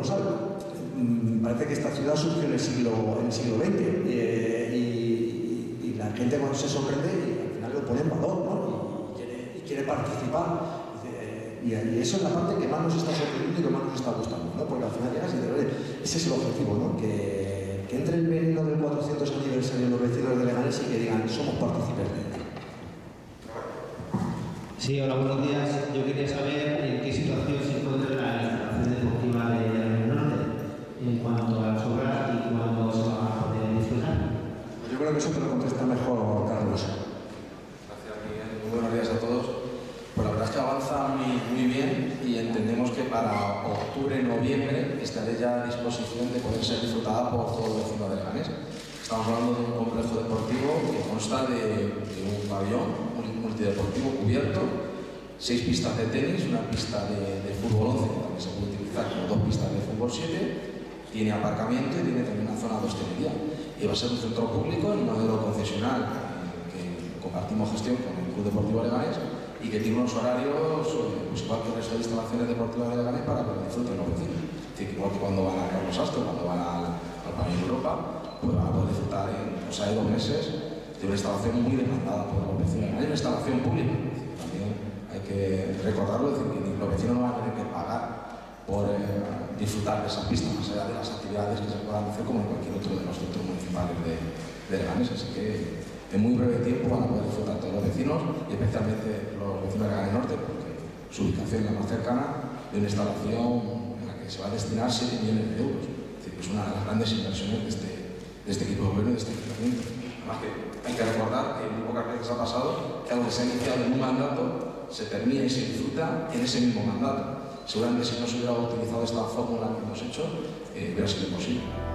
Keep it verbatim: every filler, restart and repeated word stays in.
colosal. Mm, parece que esta ciudad surgió en el siglo, en el siglo veinte eh, y, y, y la gente cuando se sorprende y al final lo pone en valor, ¿no? Y, y, quiere, y quiere participar. Y, y eso es la parte que más nos está sorprendiendo y que más nos está gustando, ¿no? Porque al final llegas y te oye, ese es el objetivo, ¿no? Que, que entre el veneno del cuatrocientos aniversario de los vecinos de Leganés y que digan, somos partícipes de él. Sí, hola, buenos días. Yo quería saber en qué situación se encuentra la instalación deportiva de Leganés Norte en cuanto a las obras y cuándo se va a poder disfrutar. Pues yo creo que eso te lo contesta mejor Carlos. Gracias, Miguel. Muy buenos días a todos. Pues la verdad es que avanza muy, muy bien y entendemos que para octubre, noviembre estaré ya a disposición de poder ser disfrutada por todo el vecino de Leganés. Estamos hablando de un complejo deportivo que consta de, de un pabellón multideportivo cubierto, seis pistas de tenis, una pista de, de fútbol once que también se puede utilizar como dos pistas de fútbol siete, tiene aparcamiento y tiene también una zona de hostelería. Y va a ser un centro público en modelo concesional que compartimos gestión con el Club Deportivo Leganés y que tiene unos horarios, pues igual que el resto de instalaciones deportivas de Leganés, para que lo disfruten los vecinos. Es decir, igual que cuando van a Carlos Astro, cuando van al, al Pabellón Europa, pues van a poder disfrutar en o sea, dos meses de una instalación muy demandada por los vecinos. Hay una instalación pública, es decir, también hay que recordarlo, es decir, que los vecinos no van a tener que pagar por eh, disfrutar de esas pistas, más allá de las actividades que se puedan hacer como en cualquier otro de los centros municipales de, de Leganés. Así que en muy breve tiempo van a poder disfrutar todos los vecinos y especialmente los vecinos de Leganés Norte, porque su ubicación es la más cercana, de una instalación en la que se va a destinar siete millones de euros. Es decir, es una de las grandes inversiones de este, de este equipo de gobierno y de este ayuntamiento. Además que hay que recordar que en pocas veces ha pasado que algo que se ha iniciado en un mandato se termina y se disfruta en ese mismo mandato. Seguramente si no se hubiera utilizado esta fórmula que hemos hecho, eh, hubiera sido imposible.